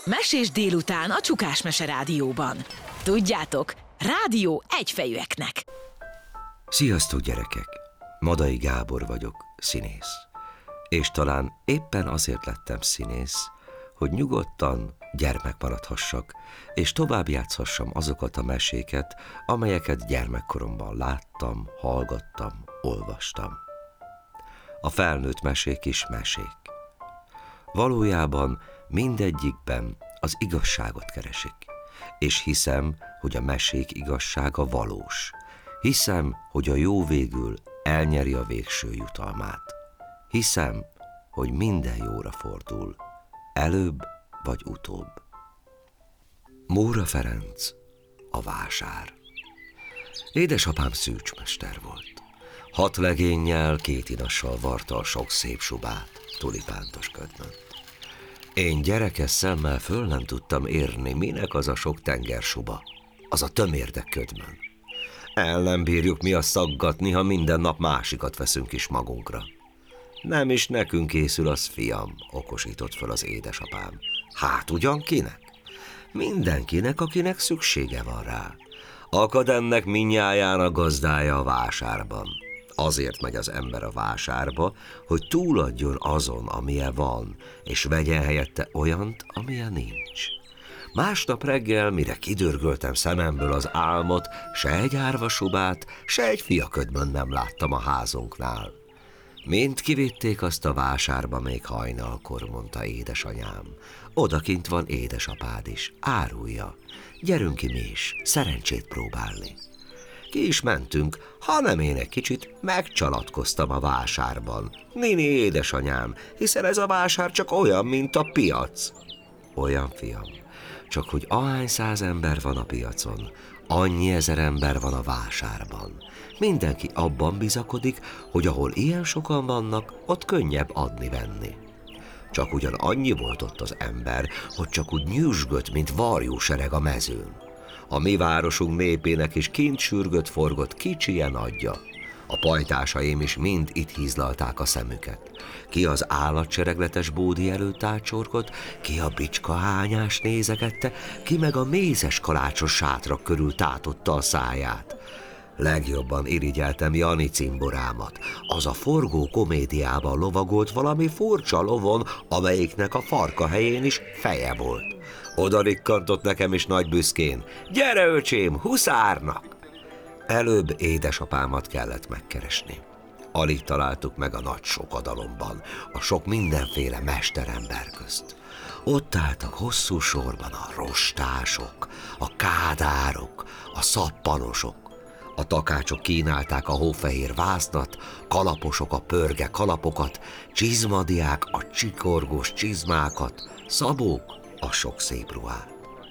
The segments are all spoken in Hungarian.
Mesés délután a Csukás Mese Rádióban. Tudjátok, rádió egyfejűeknek. Sziasztok, gyerekek! Madai Gábor vagyok, színész. És talán éppen azért lettem színész, hogy nyugodtan gyermek maradhassak, és tovább játszhassam azokat a meséket, amelyeket gyermekkoromban láttam, hallgattam, olvastam. A felnőtt mesék is mesék. Valójában mindegyikben az igazságot keresik, és hiszem, hogy a mesék igazsága valós. Hiszem, hogy a jó végül elnyeri a végső jutalmát. Hiszem, hogy minden jóra fordul, előbb vagy utóbb. Móra Ferenc, a vásár. Édesapám szűcsmester volt. 6 legénnyel, 2 inassal varta a sok szép subát, tulipántos ködmönt. Én gyerekes szemmel föl nem tudtam érni, minek az a sok tengersuba, az a tömérdek ködmön. El nem bírjuk mi azt szaggatni, ha minden nap másikat veszünk is magunkra. Nem is nekünk készül az, fiam, okosított föl az édesapám. Hát ugyan kinek? Mindenkinek, akinek szüksége van rá. Akad ennek mindnyájának gazdája a vásárban. Azért megy az ember a vásárba, hogy túladjon azon, amilyen van, és vegyen helyette olyant, amilyen nincs. Másnap reggel, mire kidörgöltem szememből az álmot, se egy árvasubát, se egy fiaködmönt nem láttam a házunknál. Mind kivitték azt a vásárba még hajnalkor, mondta édesanyám. Odakint van édesapád is, árulja. Gyerünk ki mi is, szerencsét próbálni. Ki is mentünk, hanem én egy kicsit megcsalatkoztam a vásárban. Nini, édesanyám, hiszen ez a vásár csak olyan, mint a piac. Olyan, fiam, csak hogy ahány 100 ember van a piacon, annyi 1000 ember van a vásárban. Mindenki abban bizakodik, hogy ahol ilyen sokan vannak, ott könnyebb adni-venni. Csak ugyan annyi volt ott az ember, hogy csak úgy nyüzsgött, mint varjúsereg a mezőn. A mi városunk népének is kint sürgött-forgott kicsije nagyja. A pajtásaim is mind itt hízlalták a szemüket. Ki az állatseregletes bódi előtt átsorgott, ki a bicskahányás nézegette, ki meg a mézes kalácsos sátrak körül tátotta a száját. Legjobban irigyeltem Jani cimborámat. Az a forgó komédiában lovagolt valami furcsa lovon, amelyiknek a farka helyén is feje volt. Oda rikkantott nekem is nagy büszkén. Gyere, öcsém, huszárnak! Előbb édesapámat kellett megkeresni. Alig találtuk meg a nagy sokadalomban, a sok mindenféle mesterember közt. Ott álltak hosszú sorban a rostások, a kádárok, a szappanosok. A takácsok kínálták a hófehér vásznat, kalaposok a pörge kalapokat, csizmadiák a csikorgós csizmákat, szabók a sok szép ruhát.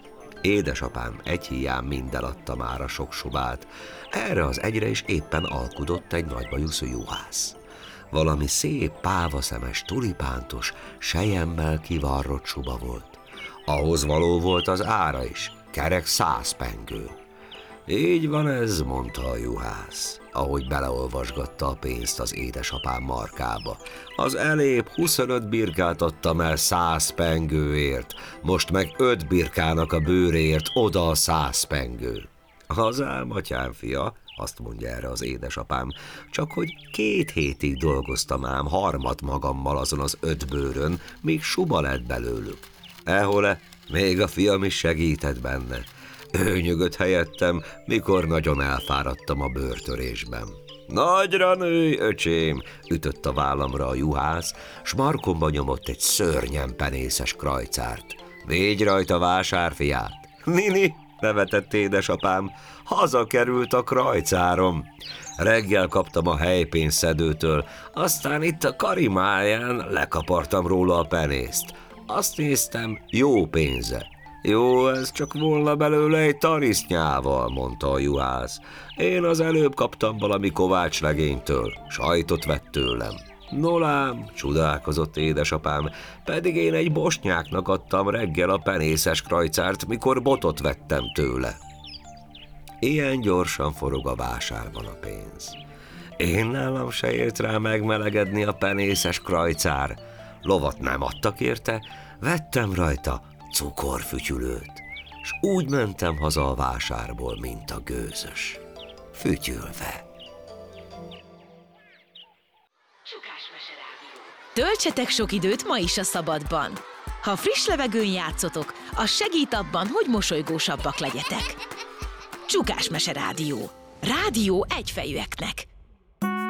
Édesapám egy híján mind eladta már a sok subát, erre az egyre is éppen alkudott egy nagybajuszú juhász. Valami szép, pávaszemes, tulipántos, selyemmel kivarrott suba volt. Ahhoz való volt az ára is, kerek 100 pengő. Így van ez, mondta a juhász, ahogy beleolvasgatta a pénzt az édesapám markába. Az elébb 25 birkát adtam el 100 pengőért, most meg 5 birkának a bőréért oda a 100 pengő. Az ám, atyám fia, azt mondja erre az édesapám, csak hogy 2 hétig dolgoztam ám harmad magammal azon az 5 bőrön, míg suba lett belőlük. Ehole, még a fiam is segített benne. Ő nyögött helyettem, mikor nagyon elfáradtam a bőrtörésben. Nagyra nőj, öcsém, ütött a vállamra a juhász, s markomba nyomott egy szörnyen penészes krajcárt. Védj rajta vásárfiát. Nini, nevetett édesapám, hazakerült a krajcárom. Reggel kaptam a helypénzszedőtől, aztán itt a karimáján lekapartam róla a penészt. Azt néztem, jó pénze. Jó, ez csak volna belőle egy tarisznyával, mondta a juhász. Én az előbb kaptam valami kovács legénytől, sajtot vett tőlem. Nolám, csodálkozott édesapám, pedig én egy bosnyáknak adtam reggel a penészes krajcárt, mikor botot vettem tőle. Ilyen gyorsan forog a vásárban a pénz. Én nálam se ért rá megmelegedni a penészes krajcár. Lovat nem adtak érte, vettem rajta cukorfütyülőt, s úgy mentem haza a vásárból, mint a gőzös, fütyülve. Töltsetek sok időt ma is a szabadban. Ha friss levegőn játszotok, az segít abban, hogy mosolygósabbak legyetek. Csukás Mese Rádió. Rádió egyfejűeknek.